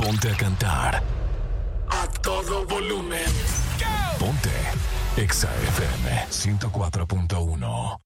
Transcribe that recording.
Ponte a cantar. A todo volumen. Ponte Exa FM 104.1.